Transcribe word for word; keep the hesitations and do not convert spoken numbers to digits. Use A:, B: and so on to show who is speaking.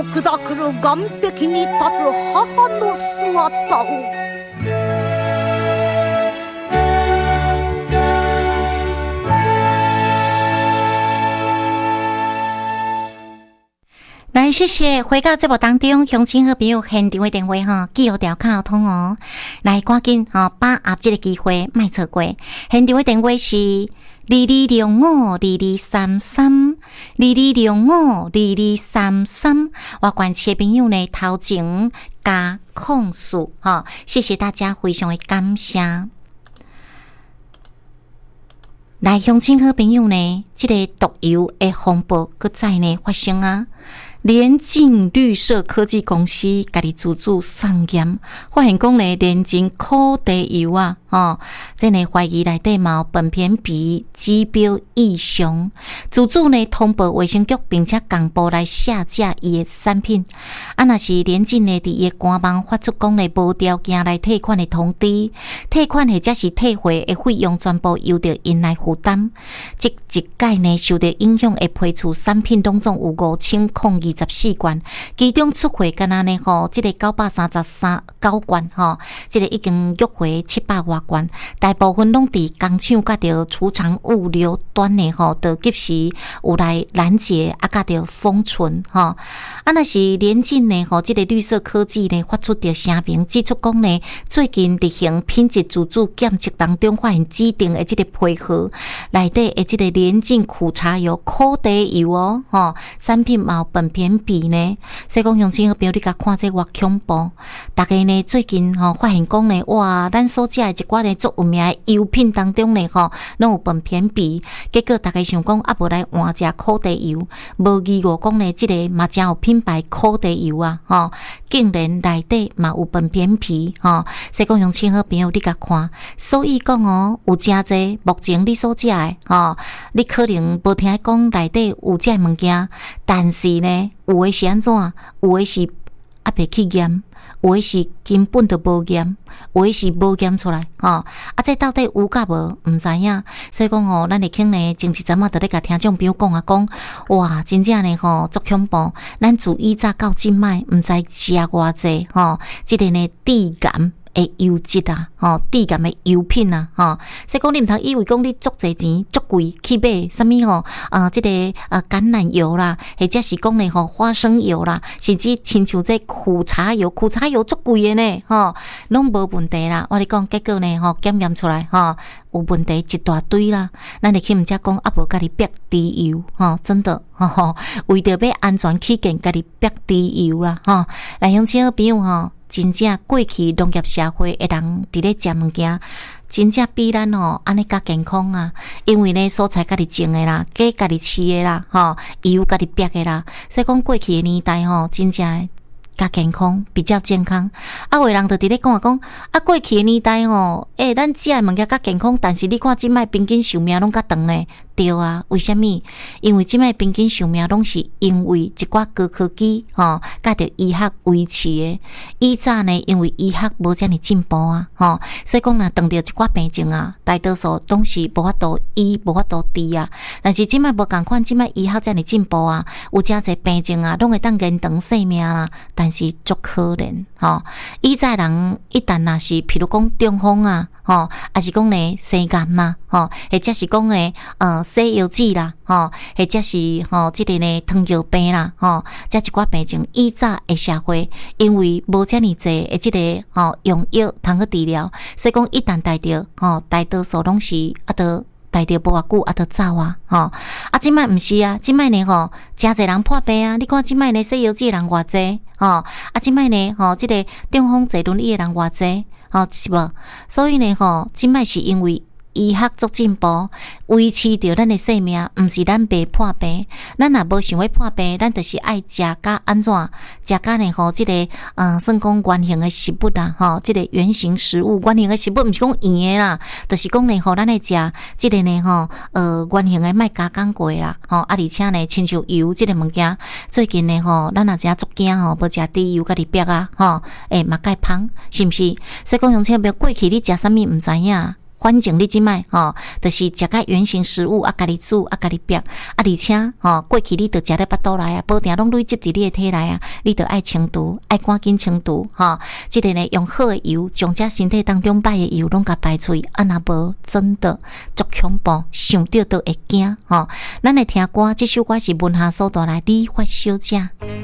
A: 그다그를 완벽히 따뜻 하하노 쓰았다오.
B: 来，谢谢回到节目当中，乡亲好朋友现场的电话哈，记好条卡通哦。来，赶紧哈，把握这个机会，卖错过。现场的电话是二二六五二二三三，二二六五二二三三。我关切朋友呢，头前加控诉哈，谢谢大家，非常的感谢。来，乡亲好朋友呢，这个毒油的风暴搁再呢发生啊！联进绿色科技公司家己自主送验，发现讲呢，连进苦地油啊，哦，真呢怀疑内底有苯偏比指标异常，自主呢通报卫生局，并且公布来下架伊的产品。啊，若是联进呢，伫伊的官网发出讲呢无条件来退款的通知，退款或者是退货的费用全部由着因来负担。即一届呢受到影响的批次产品当中有五千零二十四罐，其中出货敢若呢吼，即个九百三十三九罐吼，即个已经约回七百多罐，大部分拢伫工厂甲着储藏物流端呢吼，都及时有来拦截啊，甲着封存吼。啊，若是联进呢吼，即个绿色科技呢发出着声明，指出讲呢，最近伫行品质自主检测当中发现指定的即个配合内底的即个联进苦茶油、苦地油哦，吼，产品有苯偏比呢，所以讲乡亲好朋友，你甲看这偌恐怖！大家呢最近吼、哦、发现讲呢，哇，咱所食的一寡呢足有名的油品当中呢吼，拢有苯偏比，结果大家想讲啊，无来换食苦地油，无疑我讲呢，即、这个嘛真有品牌苦地油啊，吼、哦，竟然内底嘛有苯偏比，吼、哦，所以讲乡亲好朋友，你甲看，所以讲哦，有真济目前你所食的，吼、哦，你可能无听讲内底有这物件，但是呢。有的是安怎？有的是啊袂去验，有的是根本就无验，有的是无验出来吼、哦。啊，这到底有甲无？毋知影。所以讲吼，咱会肯呢，前一阵仔就咧甲听众朋友讲啊，讲哇，真正呢吼，足恐怖。咱自以早到今摆，毋知食偌济吼，即、这个呢低盐的油质啊，吼，低盐的油品啊，吼，所以讲你毋通以为讲你足济钱足贵去买啥物吼，啊，即、这个啊橄榄油啦，或者是讲咧吼花生油啦，甚至亲像这苦茶油，苦茶油足贵的呢，吼，拢无问题啦。我咧讲，结果呢，吼检验出来，吼有问题一大堆啦。咱会去毋则讲啊，无家己逼低油，吼，真的，吼吼，为着要安全起见，家己逼低油啦，吼，来乡亲好朋友吼。真正过去农业社会的人伫咧食物件，真正比咱吼安尼较健康啊！因为呢，蔬菜家己种的啦，鸡家己饲的啦，吼，油家己逼的啦，所以讲过去的年代吼，真正较健康，比较健康。啊，有的人就伫咧讲啊讲，啊过去的年代吼，诶、欸，咱食的物件较健康，但是你看即摆平均寿命拢较长呢。对啊，为什么？因为即摆平均寿命拢是因为一寡高科技吼，甲着医学维持的。以早呢，因为医学无遮尔进步啊，吼，所以讲若碰到一寡病症啊，大多数拢是无法度医，无法度治啊。但是即摆无共款，即摆医学遮尔进步啊，有诚侪病症啊，拢会当延长生命啦。但是足可怜吼，以早人一旦若是，譬如讲中风啊。吼，还是讲呢生癌啦，吼，或者是讲呢呃西药子啦，吼，或者是吼即、这个呢糖尿病啦，吼，这一寡病症，以早的社会因为无遮尔济的即、这个吼用药通去治疗，所以讲一旦带着吼，大多数拢是啊得。待着无偌久啊，就走啊，吼！啊，即摆毋是啊，即摆呢吼，诚侪人破病啊！你看即摆呢，西药剂人偌济，吼！啊，即摆呢，吼，即、这个中风坐轮椅的人偌济，吼，是无？所以呢，吼，即摆是因为医学足进步，维持着咱的生命，毋是咱袂破病。咱若无想要破病，咱就是爱食甲安怎？食甲呢？吼，即、这个呃，算讲圆形的食物啦，吼，即、这个圆形食物，圆形的食物毋是讲圆的啦，就是讲呢，吼，咱来食即个呢，吼，呃，圆形的莫加工过啦，吼，啊，而且呢，亲像油即个物件，最近呢，吼，咱若食足惊吼，无食低油甲哩逼啊，吼，诶、欸，嘛介芳，是毋是？所以讲，用且要过去你食啥物毋知影。 反正你即摆吼，就是食较原形食物啊，家己煮啊，家己煸啊，而且吼过去你着食咧巴肚内啊，保定拢累积伫你的体内啊，你着爱清除，爱赶紧清除吼。即个呢，用好的油将这身体当中歹的油拢甲排出，啊若无真的足恐怖，想到都会惊吼。咱来听歌，这首歌是文夏所带来《理发小姐》。